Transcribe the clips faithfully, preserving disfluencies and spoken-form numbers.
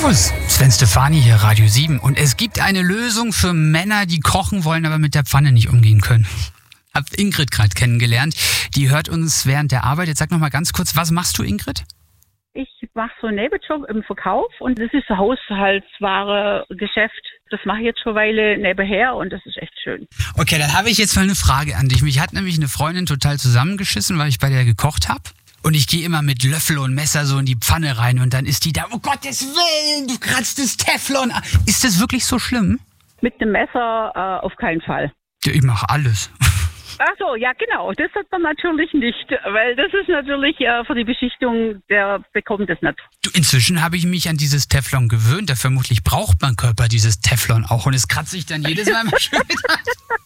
Servus, Sven Stefani hier, Radio sieben. Und es gibt eine Lösung für Männer, die kochen wollen, aber mit der Pfanne nicht umgehen können. Hab Ingrid gerade kennengelernt. Die hört uns während der Arbeit. Jetzt sag noch mal ganz kurz, was machst du, Ingrid? Ich mache so einen Nebenjob im Verkauf und das ist ein Haushaltsware-Geschäft. Das mache ich jetzt schon eine Weile nebenher und das ist echt schön. Okay, dann habe ich jetzt mal eine Frage an dich. Mich hat nämlich eine Freundin total zusammengeschissen, weil ich bei der gekocht habe. Und ich gehe immer mit Löffel und Messer so in die Pfanne rein und dann ist die da, oh Gottes Willen, du kratzt das Teflon an. Ist das wirklich so schlimm? Mit dem Messer äh, auf keinen Fall. Ja, ich mache alles. Ach so, ja genau, das hat man natürlich nicht, weil das ist natürlich äh, für die Beschichtung, der bekommt es nicht. Du, inzwischen habe ich mich an dieses Teflon gewöhnt, da vermutlich braucht mein Körper dieses Teflon auch und es kratzt sich dann jedes Mal mal schön an.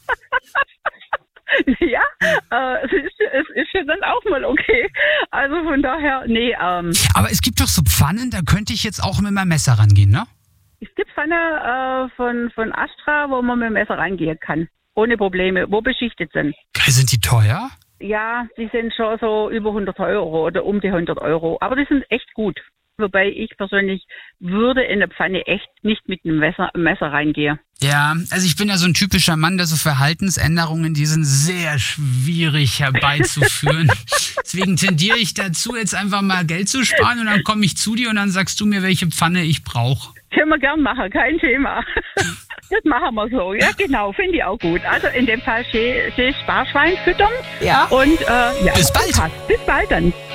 Ja, äh, es, ist, es ist ja dann auch mal okay. Also von daher, nee. Ähm, Aber es gibt doch so Pfannen, da könnte ich jetzt auch mit meinem Messer rangehen, ne? Es gibt Pfanne äh, von, von Astra, wo man mit dem Messer reingehen kann. Ohne Probleme, wo beschichtet sind. Sind die teuer? Ja, die sind schon so über hundert Euro oder um die hundert Euro. Aber die sind echt gut. Wobei ich persönlich würde in der Pfanne echt nicht mit einem Messer, Messer reingehen. Ja, also ich bin ja so ein typischer Mann, der so Verhaltensänderungen, die sind sehr schwierig herbeizuführen. Deswegen tendiere ich dazu, jetzt einfach mal Geld zu sparen und dann komme ich zu dir und dann sagst du mir, welche Pfanne ich brauche. Können wir gern machen, kein Thema. Das machen wir so. Ja, genau, finde ich auch gut. Also in dem Fall schön Sparschwein füttern. Ja. Und äh, ja, bis bald. Passt. Bis bald dann.